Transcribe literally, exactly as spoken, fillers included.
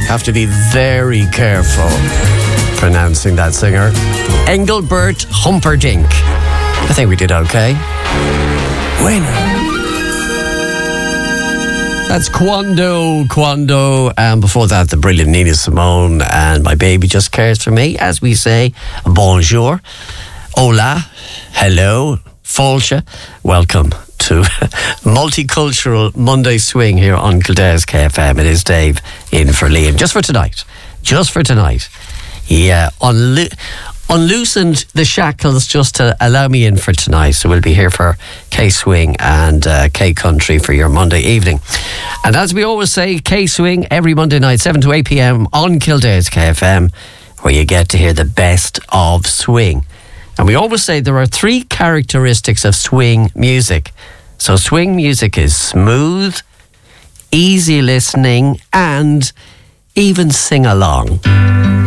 Have to be very careful pronouncing that singer. Engelbert Humperdinck. I think we did okay. Bueno. That's Quando, Quando. And before that, the brilliant Nina Simone and My Baby Just Cares For Me. As we say, bonjour, hola, hello, Folsha. Welcome to Multicultural Monday Swing here on Kildare's K F M. It is Dave in for Liam. Just for tonight. Just for tonight. Yeah, unlo- unloosened the shackles just to allow me in for tonight. So we'll be here for K-Swing and uh, K-Country for your Monday evening. And as we always say, K-Swing every Monday night, seven to eight p.m. on Kildare's K F M, where you get to hear the best of swing. And we always say there are three characteristics of swing music. So swing music is smooth, easy listening, and even sing along.